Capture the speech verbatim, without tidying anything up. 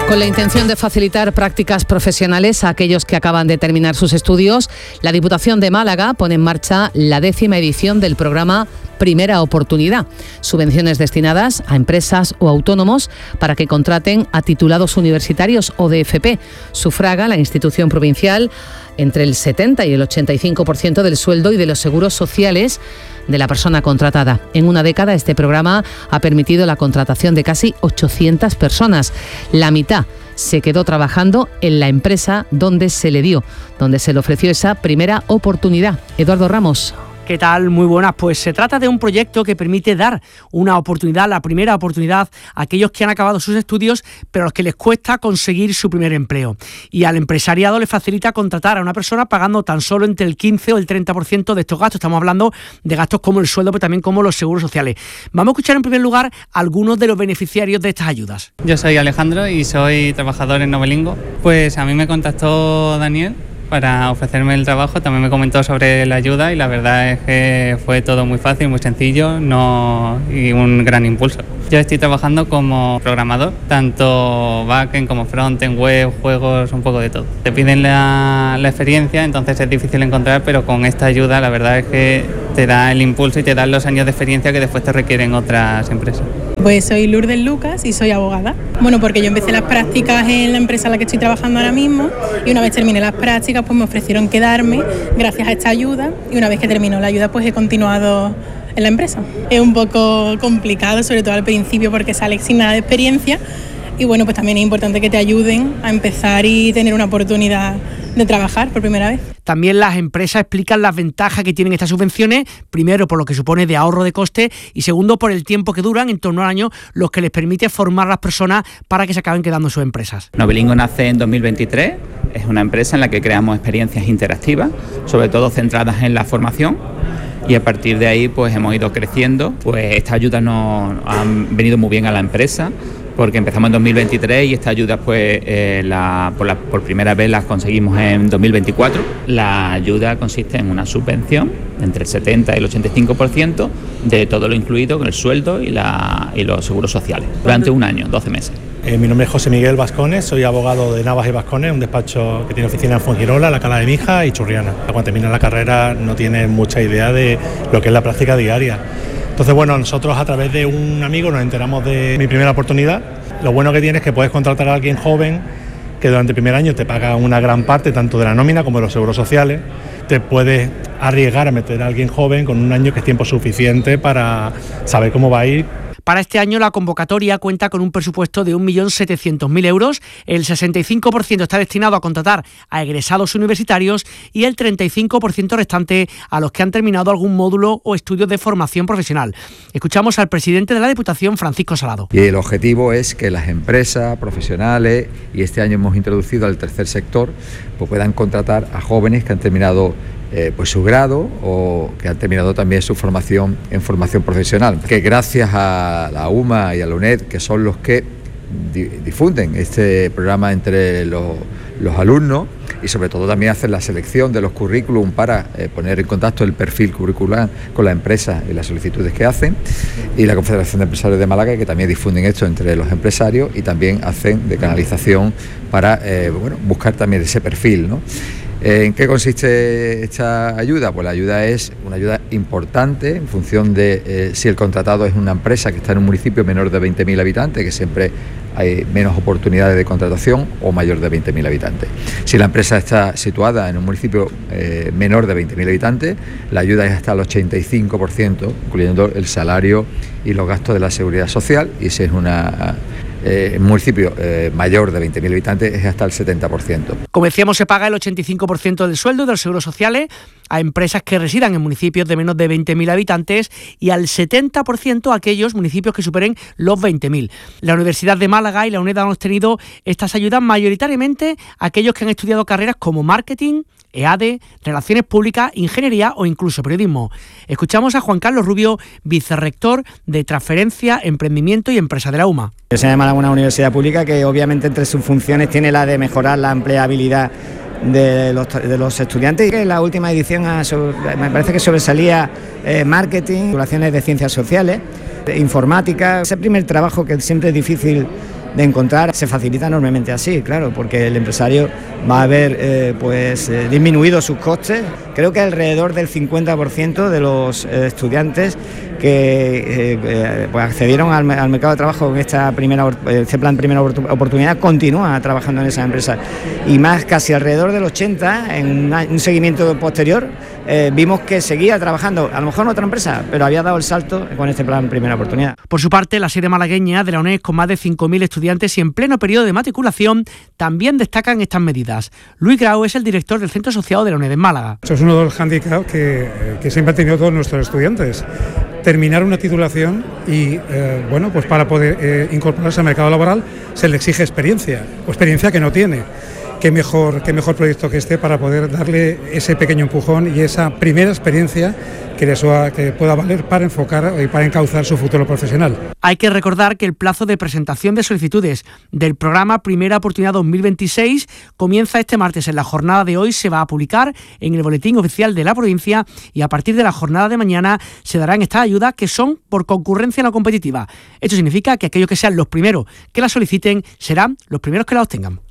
Con la intención de facilitar prácticas profesionales a aquellos que acaban de terminar sus estudios, la Diputación de Málaga pone en marcha la décima edición del programa Primera Oportunidad. Subvenciones destinadas a empresas o autónomos para que contraten a titulados universitarios o de F P. Sufraga la institución provincial entre el setenta y el ochenta y cinco por ciento del sueldo y de los seguros sociales de la persona contratada. En una década, este programa ha permitido la contratación de casi ochocientas personas. La mitad se quedó trabajando en la empresa donde se le dio, donde se le ofreció esa primera oportunidad. Eduardo Ramos. ¿Qué tal? Muy buenas. Pues se trata de un proyecto que permite dar una oportunidad, la primera oportunidad, a aquellos que han acabado sus estudios, pero a los que les cuesta conseguir su primer empleo. Y al empresariado le facilita contratar a una persona pagando tan solo entre el quince o el treinta por ciento de estos gastos. Estamos hablando de gastos como el sueldo, pero también como los seguros sociales. Vamos a escuchar en primer lugar algunos de los beneficiarios de estas ayudas. Yo soy Alejandro y soy trabajador en Novelingo. Pues a mí me contactó Daniel para ofrecerme el trabajo, también me comentó sobre la ayuda y la verdad es que fue todo muy fácil, muy sencillo no y un gran impulso. Yo estoy trabajando como programador, tanto backend como frontend, web, juegos, un poco de todo. Te piden la, la experiencia, entonces es difícil encontrar, pero con esta ayuda la verdad es que te da el impulso y te dan los años de experiencia que después te requieren otras empresas. Pues soy Lourdes Lucas y soy abogada. Bueno, porque yo empecé las prácticas en la empresa en la que estoy trabajando ahora mismo y una vez terminé las prácticas pues me ofrecieron quedarme gracias a esta ayuda y una vez que terminó la ayuda pues he continuado en la empresa. Es un poco complicado, sobre todo al principio porque sales sin nada de experiencia y bueno, pues también es importante que te ayuden a empezar y tener una oportunidad de trabajar por primera vez. También las empresas explican las ventajas que tienen estas subvenciones, primero por lo que supone de ahorro de coste y segundo por el tiempo que duran, en torno al año, los que les permite formar a las personas para que se acaben quedando en sus empresas. Novelingo nace en dos mil veintitrés, es una empresa en la que creamos experiencias interactivas, sobre todo centradas en la formación. Y a partir de ahí pues hemos ido creciendo, pues estas ayudas nos han venido muy bien a la empresa porque empezamos en dos mil veintitrés y estas ayudas pues eh, la, por, la, por primera vez las conseguimos en dos mil veinticuatro. La ayuda consiste en una subvención entre el setenta y el ochenta y cinco por ciento de todo lo incluido con el sueldo y, la, y los seguros sociales durante un año, doce meses. Eh, mi nombre es José Miguel Vascones, soy abogado de Navas y Vascones, un despacho que tiene oficina en Fuengirola, La Cala de Mija y Churriana. Cuando termina la carrera no tiene mucha idea de lo que es la práctica diaria. Entonces, bueno, nosotros a través de un amigo nos enteramos de mi primera oportunidad. Lo bueno que tiene es que puedes contratar a alguien joven que durante el primer año te paga una gran parte tanto de la nómina como de los seguros sociales. Te puedes arriesgar a meter a alguien joven con un año que es tiempo suficiente para saber cómo va a ir. Para este año la convocatoria cuenta con un presupuesto de un millón setecientos mil euros, el sesenta y cinco por ciento está destinado a contratar a egresados universitarios y el treinta y cinco por ciento restante a los que han terminado algún módulo o estudios de formación profesional. Escuchamos al presidente de la Diputación, Francisco Salado. Y el objetivo es que las empresas profesionales, y este año hemos introducido al tercer sector, pues puedan contratar a jóvenes que han terminado Eh, pues su grado o que han terminado también su formación en formación profesional, que gracias a la U M A y a la UNED, que son los que di- difunden este programa entre los, los alumnos y sobre todo también hacen la selección de los currículum para eh, poner en contacto el perfil curricular con la empresa y las solicitudes que hacen, y la Confederación de Empresarios de Málaga, que también difunden esto entre los empresarios y también hacen de canalización para eh, bueno, buscar también ese perfil, ¿no? ¿En qué consiste esta ayuda? Pues la ayuda es una ayuda importante en función de eh, si el contratado es una empresa que está en un municipio menor de veinte mil habitantes, que siempre hay menos oportunidades de contratación, o mayor de veinte mil habitantes. Si la empresa está situada en un municipio eh, menor de veinte mil habitantes, la ayuda es hasta el ochenta y cinco por ciento, incluyendo el salario y los gastos de la seguridad social, y si es una... Eh, en municipio eh, mayor de veinte mil habitantes es hasta el setenta por ciento. Como decíamos, se paga el ochenta y cinco por ciento del sueldo de los seguros sociales a empresas que residan en municipios de menos de veinte mil habitantes y al setenta por ciento a aquellos municipios que superen los veinte mil. La Universidad de Málaga y la UNED han obtenido estas ayudas mayoritariamente a aquellos que han estudiado carreras como marketing, E A D E, Relaciones Públicas, Ingeniería o incluso Periodismo. Escuchamos a Juan Carlos Rubio, vicerrector de Transferencia, Emprendimiento y Empresa de la U M A. Se llama una universidad pública que obviamente entre sus funciones tiene la de mejorar la empleabilidad de los, de los estudiantes. En la última edición ha, me parece que sobresalía eh, marketing, relaciones de ciencias sociales, informática. Ese primer trabajo que siempre es difícil de encontrar, se facilita enormemente así, claro, porque el empresario va a ver eh, pues eh, disminuido sus costes. Creo que alrededor del cincuenta por ciento de los eh, estudiantes que eh, eh, pues accedieron al, al mercado de trabajo en esta primera, este plan primera oportunidad continúan trabajando en esas empresas, y más, casi alrededor del ochenta, en una, un seguimiento posterior eh, vimos que seguía trabajando, a lo mejor en otra empresa, pero había dado el salto con este plan primera oportunidad. Por su parte, la sede malagueña de la UNED, con más de cinco mil estudiantes y en pleno periodo de matriculación, también destacan estas medidas. Luis Grau es el director del Centro Asociado de la UNED en Málaga. Eso es uno de los hándicaps que, que siempre han tenido todos nuestros estudiantes. Terminar una titulación y, eh, bueno, pues para poder eh, incorporarse al mercado laboral se le exige experiencia, o experiencia que no tiene. Qué mejor, qué mejor proyecto que este para poder darle ese pequeño empujón y esa primera experiencia que, les, que pueda valer para enfocar y para encauzar su futuro profesional. Hay que recordar que el plazo de presentación de solicitudes del programa Primera Oportunidad dos mil veintiséis comienza este martes. En la jornada de hoy se va a publicar en el Boletín Oficial de la provincia y a partir de la jornada de mañana se darán estas ayudas, que son por concurrencia no competitiva. Esto significa que aquellos que sean los primeros que la soliciten serán los primeros que la obtengan.